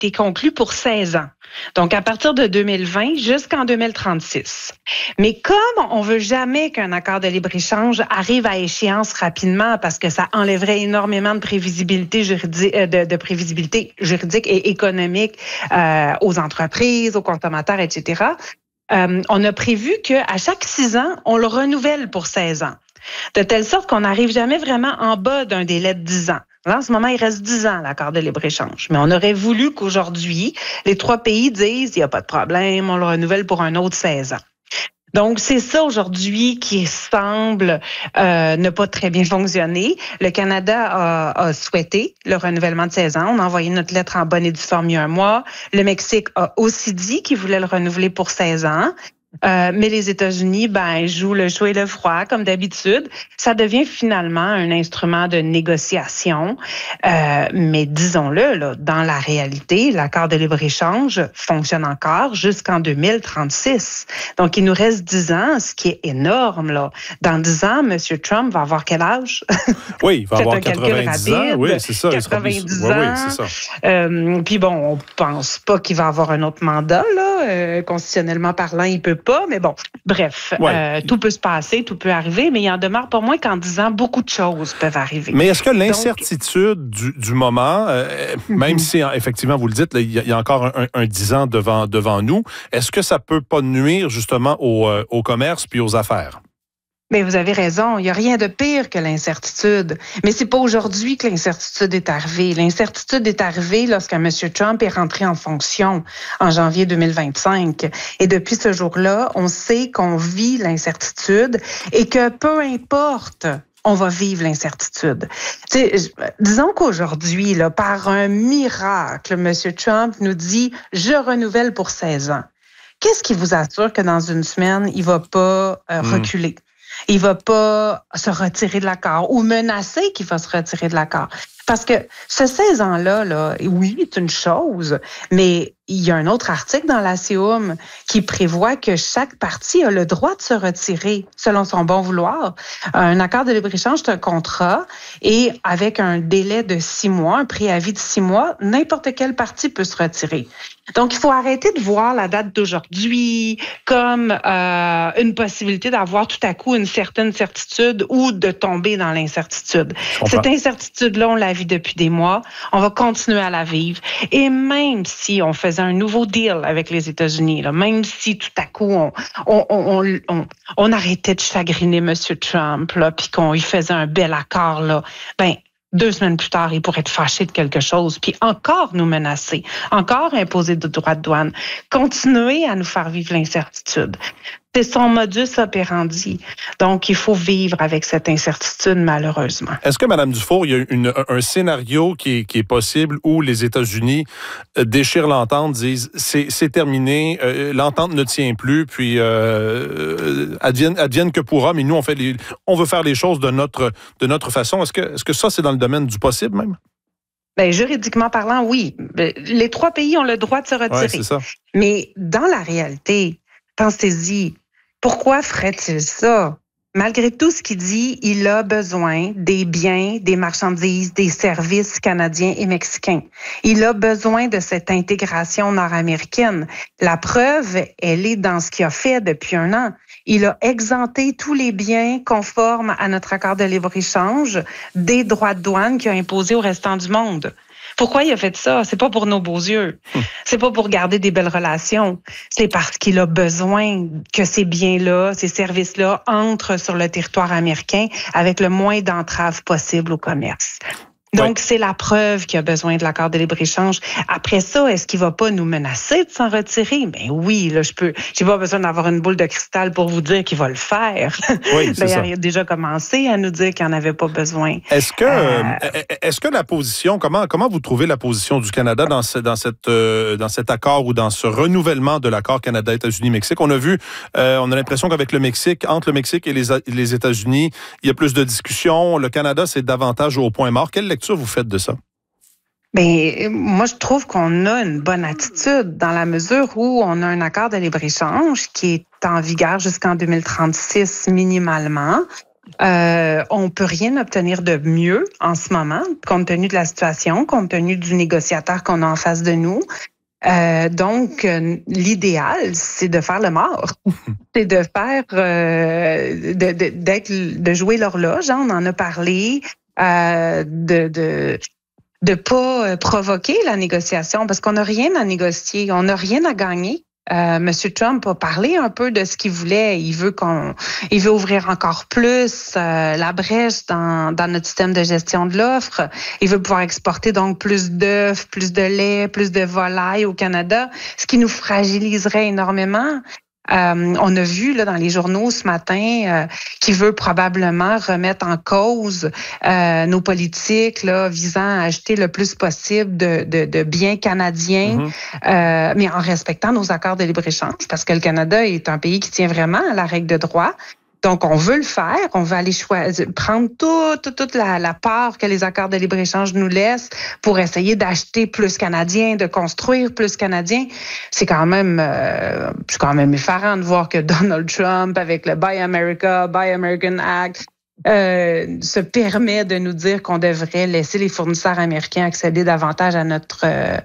été conclu pour 16 ans. Donc, à partir de 2020 jusqu'en 2036. Mais comme on veut jamais qu'un accord de libre-échange arrive à échéance rapidement parce que ça enlèverait énormément de prévisibilité juridique, de prévisibilité juridique et économique aux entreprises, aux consommateurs, etc., on a prévu qu'à chaque 6 ans, on le renouvelle pour 16 ans. De telle sorte qu'on n'arrive jamais vraiment en bas d'un délai de 10 ans. Là, en ce moment, il reste 10 ans, l'accord de libre-échange. Mais on aurait voulu qu'aujourd'hui, les 3 pays disent, il n'y a pas de problème, on le renouvelle pour un autre 16 ans. Donc, c'est ça aujourd'hui qui semble ne pas très bien fonctionner. Le Canada a souhaité le renouvellement de 16 ans. On a envoyé notre lettre en bonne et due forme il y a un mois. Le Mexique a aussi dit qu'il voulait le renouveler pour 16 ans. Mais les États-Unis, jouent le chaud et le froid, comme d'habitude. Ça devient finalement un instrument de négociation. Mais disons-le, là, dans la réalité, l'accord de libre-échange fonctionne encore jusqu'en 2036. Donc, il nous reste 10 ans, ce qui est énorme, là. Dans 10 ans, M. Trump va avoir quel âge? Oui, il va avoir 90 ans. Oui, c'est ça. 90 ans. Oui, c'est ça. Puis bon, on pense pas qu'il va avoir un autre mandat, là. Constitutionnellement parlant, il peut pas, mais bon, bref, tout peut se passer, tout peut arriver, mais il en demeure pas moins qu'en 10 ans, beaucoup de choses peuvent arriver. Mais est-ce que l'incertitude du moment, même si effectivement, vous le dites, il y a encore un 10 ans devant nous, est-ce que ça peut pas nuire justement au commerce puis aux affaires? Mais vous avez raison, il n'y a rien de pire que l'incertitude. Mais c'est pas aujourd'hui que l'incertitude est arrivée. L'incertitude est arrivée lorsque M. Trump est rentré en fonction en janvier 2025. Et depuis ce jour-là, on sait qu'on vit l'incertitude et que peu importe, on va vivre l'incertitude. Disons qu'aujourd'hui, là, par un miracle, M. Trump nous dit « Je renouvelle pour 16 ans ». Qu'est-ce qui vous assure que dans une semaine, il va pas reculer? Il va pas se retirer de l'accord ou menacer qu'il va se retirer de l'accord. Parce que ce 16 ans-là, là, oui, c'est une chose, mais il y a un autre article dans la CIUM qui prévoit que chaque partie a le droit de se retirer selon son bon vouloir. Un accord de libre-échange, c'est un contrat et avec un délai de 6 mois, un préavis de 6 mois, n'importe quelle partie peut se retirer. Donc, il faut arrêter de voir la date d'aujourd'hui comme une possibilité d'avoir tout à coup une certaine certitude ou de tomber dans l'incertitude. Cette incertitude-là, on la vit depuis des mois. On va continuer à la vivre. Et même si on faisait un nouveau deal avec les États-Unis, là, même si tout à coup on arrêtait de chagriner M. Trump, là, puis qu'on lui faisait un bel accord, là, 2 semaines plus tard, il pourrait être fâché de quelque chose, puis encore nous menacer, encore imposer des droits de douane, continuer à nous faire vivre l'incertitude. C'est son modus operandi. Donc, il faut vivre avec cette incertitude, malheureusement. Est-ce que, Mme Dufour, il y a un scénario qui est possible où les États-Unis déchirent l'entente, disent c'est terminé, l'entente ne tient plus, puis advienne que pourra, mais nous, on veut faire les choses de notre façon. Est-ce que ça, c'est dans le domaine du possible même? Juridiquement parlant, oui. Les 3 pays ont le droit de se retirer. Ouais, c'est ça. Mais dans la réalité, pensez-y, pourquoi ferait-il ça? Malgré tout ce qu'il dit, il a besoin des biens, des marchandises, des services canadiens et mexicains. Il a besoin de cette intégration nord-américaine. La preuve, elle est dans ce qu'il a fait depuis 1 an. Il a exempté tous les biens conformes à notre accord de libre-échange des droits de douane qu'il a imposés au restant du monde. Pourquoi il a fait ça? C'est pas pour nos beaux yeux. C'est pas pour garder des belles relations. C'est parce qu'il a besoin que ces biens-là, ces services-là entrent sur le territoire américain avec le moins d'entraves possible au commerce. Donc, c'est la preuve qu'il a besoin de l'accord de libre-échange. Après ça, est-ce qu'il va pas nous menacer de s'en retirer? Oui, là, j'ai pas besoin d'avoir une boule de cristal pour vous dire qu'il va le faire. Oui, c'est ça. Il a déjà commencé à nous dire qu'il n'en avait pas besoin. Est-ce que la position, comment vous trouvez la position du Canada dans cet accord ou dans ce renouvellement de l'accord Canada-États-Unis-Mexique? On a vu, on a l'impression qu'avec le Mexique, entre le Mexique et les États-Unis, il y a plus de discussions. Le Canada, c'est davantage au point mort. Quelle lecture vous faites de ça? Moi, je trouve qu'on a une bonne attitude dans la mesure où on a un accord de libre-échange qui est en vigueur jusqu'en 2036 minimalement. On peut rien obtenir de mieux en ce moment, compte tenu de la situation, compte tenu du négociateur qu'on a en face de nous. Donc, l'idéal, c'est de faire le mort. C'est de faire, de jouer l'horloge. Hein, on en a parlé. De pas provoquer la négociation parce qu'on n'a rien à négocier, on n'a rien à gagner. Monsieur Trump a parlé un peu de ce qu'il voulait. Il veut ouvrir encore plus la brèche dans notre système de gestion de l'offre. Il veut pouvoir exporter donc plus d'œufs, plus de lait, plus de volailles au Canada, ce qui nous fragiliserait énormément. On a vu là dans les journaux ce matin qu'il veut probablement remettre en cause nos politiques là visant à acheter le plus possible de biens canadiens, mais en respectant nos accords de libre-échange, parce que le Canada est un pays qui tient vraiment à la règle de droit. Donc, on veut le faire, on veut aller prendre toute la part que les accords de libre-échange nous laissent pour essayer d'acheter plus canadien, de construire plus canadien. C'est quand même effarant de voir que Donald Trump, avec le Buy America, Buy American Act, se permet de nous dire qu'on devrait laisser les fournisseurs américains accéder davantage à notre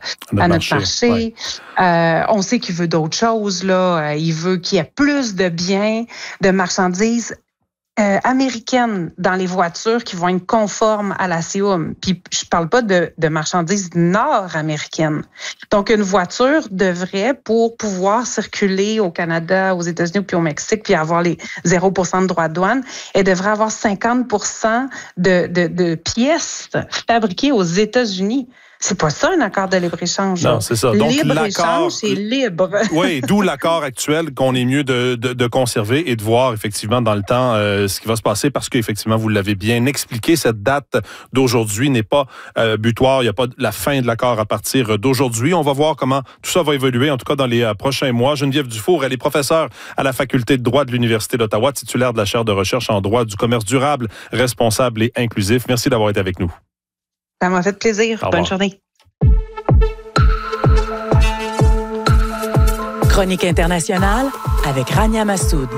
marché. Ouais. On sait qu'il veut d'autres choses là. Il veut qu'il y ait plus de biens, de marchandises américaines dans les voitures qui vont être conformes à la CIUM. Puis je parle pas de marchandises nord-américaines. Donc une voiture devrait, pour pouvoir circuler au Canada, aux États-Unis puis au Mexique, puis avoir les 0% de droits de douane, elle devrait avoir 50% de pièces fabriquées aux États-Unis. C'est pas ça un accord de libre-échange. Non, c'est ça. Donc, libre-échange, c'est libre. Oui, d'où l'accord actuel qu'on est mieux de conserver et de voir effectivement dans le temps ce qui va se passer parce qu'effectivement, vous l'avez bien expliqué, cette date d'aujourd'hui n'est pas butoir. Il n'y a pas la fin de l'accord à partir d'aujourd'hui. On va voir comment tout ça va évoluer, en tout cas dans les prochains mois. Geneviève Dufour, elle est professeure à la Faculté de droit de l'Université d'Ottawa, titulaire de la chaire de recherche en droit du commerce durable, responsable et inclusif. Merci d'avoir été avec nous. Ça m'a fait plaisir. Bonne journée. Chronique internationale avec Rania Massoud.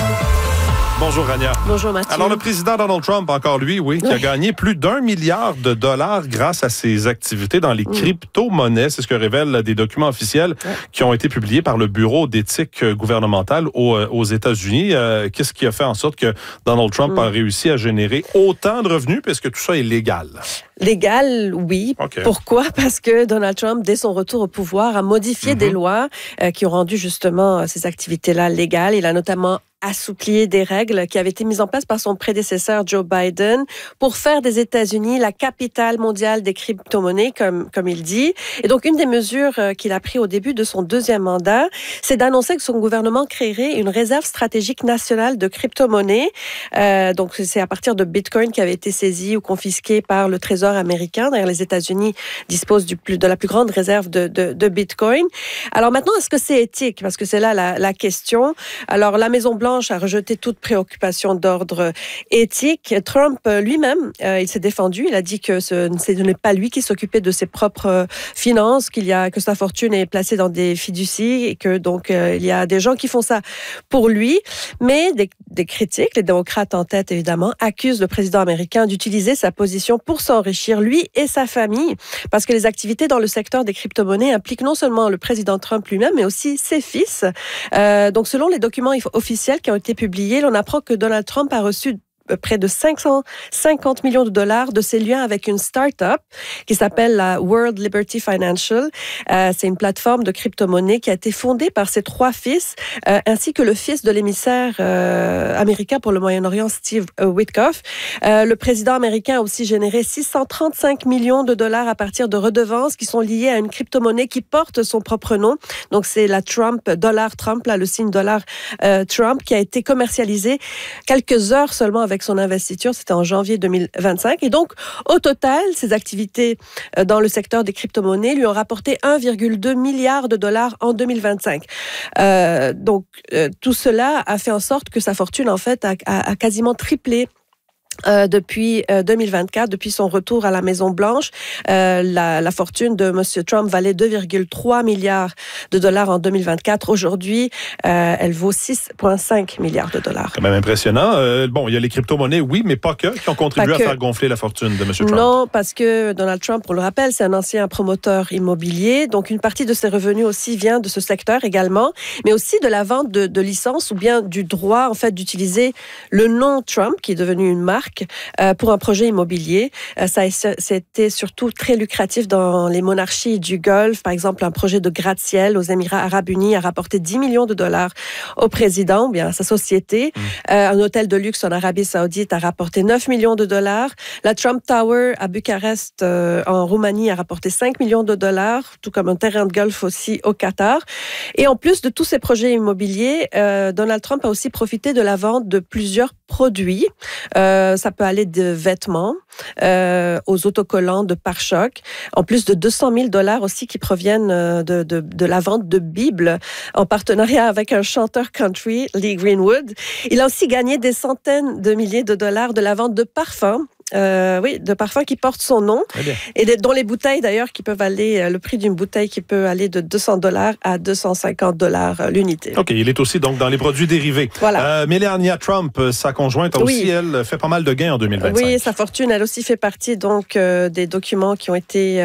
Bonjour Rania. Bonjour Mathieu. Alors le président Donald Trump, encore lui, qui a gagné plus d'1 milliard de dollars grâce à ses activités dans les crypto-monnaies. C'est ce que révèlent des documents officiels qui ont été publiés par le Bureau d'éthique gouvernementale aux États-Unis. Qu'est-ce qui a fait en sorte que Donald Trump a réussi à générer autant de revenus puisque tout ça est légal? Légal, oui. Okay. Pourquoi? Parce que Donald Trump, dès son retour au pouvoir, a modifié des lois qui ont rendu justement ces activités-là légales. Il a notamment assoupli des règles qui avaient été mises en place par son prédécesseur Joe Biden pour faire des États-Unis la capitale mondiale des crypto-monnaies, comme il dit. Et donc, une des mesures qu'il a prises au début de son deuxième mandat, c'est d'annoncer que son gouvernement créerait une réserve stratégique nationale de crypto-monnaies. Donc, c'est à partir de Bitcoin qui avait été saisi ou confisqué par le Trésor américain. D'ailleurs, les États-Unis disposent de la plus grande réserve de Bitcoin. Alors maintenant, est-ce que c'est éthique? Parce que c'est là la question. Alors, la Maison-Blanche a rejeté toute préoccupation d'ordre éthique. Trump lui-même, il s'est défendu. Il a dit que ce n'est pas lui qui s'occupait de ses propres finances, que sa fortune est placée dans des fiducies et que donc il y a des gens qui font ça pour lui. Mais des critiques, les démocrates en tête évidemment, accusent le président américain d'utiliser sa position pour s'enrichir lui et sa famille, parce que les activités dans le secteur des crypto-monnaies impliquent non seulement le président Trump lui-même, mais aussi ses fils. Donc selon les documents officiels qui ont été publiés, on apprend que Donald Trump a reçu près de 550 millions de dollars de ses liens avec une start-up qui s'appelle la World Liberty Financial. C'est une plateforme de crypto-monnaie qui a été fondée par ses 3 fils, ainsi que le fils de l'émissaire américain pour le Moyen-Orient, Steve Witkoff. Le président américain a aussi généré 635 millions de dollars à partir de redevances qui sont liées à une crypto-monnaie qui porte son propre nom. Donc, c'est la dollar Trump, là, le signe dollar Trump, qui a été commercialisé quelques heures seulement avec son investiture, c'était en janvier 2025. Et donc, au total, ses activités dans le secteur des crypto-monnaies lui ont rapporté 1,2 milliard de dollars en 2025. Donc, tout cela a fait en sorte que sa fortune, en fait, a quasiment triplé depuis 2024, depuis son retour à la Maison-Blanche. La fortune de M. Trump valait 2,3 milliards de dollars en 2024. Aujourd'hui, elle vaut 6,5 milliards de dollars. Quand même impressionnant. Bon, il y a les crypto-monnaies, oui, mais pas que, qui ont contribué à faire gonfler la fortune de M. Trump. Non, parce que Donald Trump, on le rappelle, c'est un ancien promoteur immobilier. Donc, une partie de ses revenus aussi vient de ce secteur également, mais aussi de la vente de licences ou bien du droit, en fait, d'utiliser le nom Trump, qui est devenu une marque, pour un projet immobilier. C'était surtout très lucratif dans les monarchies du Golfe. Par exemple, un projet de gratte-ciel aux Émirats arabes unis a rapporté 10 millions de dollars au président, ou bien à sa société. Un hôtel de luxe en Arabie saoudite a rapporté 9 millions de dollars. La Trump Tower à Bucarest, en Roumanie, a rapporté 5 millions de dollars, tout comme un terrain de golf aussi au Qatar. Et en plus de tous ces projets immobiliers, Donald Trump a aussi profité de la vente de plusieurs produits. Ça peut aller de vêtements aux autocollants de pare-chocs, en plus de 200 000 dollars aussi qui proviennent de la vente de Bibles en partenariat avec un chanteur country, Lee Greenwood. Il a aussi gagné des centaines de milliers de dollars de la vente de parfums. De parfums qui portent son nom et dont les bouteilles d'ailleurs qui peuvent aller, le prix d'une bouteille qui peut aller de 200 dollars à 250 dollars l'unité. OK, il est aussi donc dans les produits dérivés. Voilà. Melania Trump, sa conjointe, a aussi, elle, fait pas mal de gains en 2025. Oui, sa fortune, elle aussi fait partie donc des documents qui ont été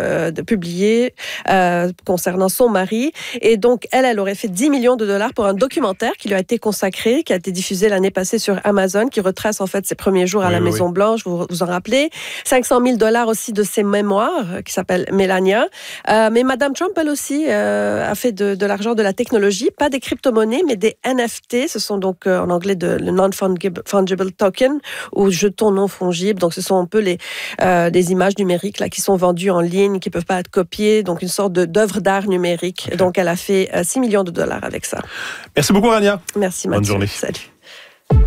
publiés concernant son mari. Et donc, elle aurait fait 10 millions de dollars pour un documentaire qui lui a été consacré, qui a été diffusé l'année passée sur Amazon, qui retrace en fait ses premiers jours à la Maison-Blanche. Vous en rappelez. 500 000 dollars aussi de ses mémoires, qui s'appelle Melania. Mais Madame Trump, elle aussi, a fait de l'argent de la technologie, pas des crypto-monnaies, mais des NFT. Ce sont donc, en anglais, le non-fungible token, ou jetons non fongibles. Donc, ce sont un peu des images numériques là, qui sont vendues en ligne, qui ne peuvent pas être copiées. Donc, une sorte d'œuvre d'art numérique. Okay. Donc, elle a fait 6 millions de dollars avec ça. Merci beaucoup, Rania. Merci, Mathieu. Bonne journée. Salut.